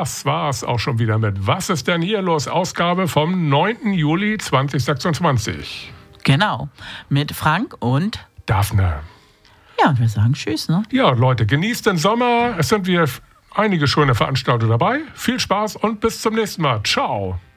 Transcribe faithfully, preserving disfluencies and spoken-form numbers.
das war's auch schon wieder mit Was ist denn hier los? Ausgabe vom neunten Juli zweitausendsechsundzwanzig. Genau, mit Frank und Daphne. Ja, und wir sagen Tschüss, ne? Ja, Leute, genießt den Sommer. Es sind wieder einige schöne Veranstaltungen dabei. Viel Spaß und bis zum nächsten Mal. Ciao.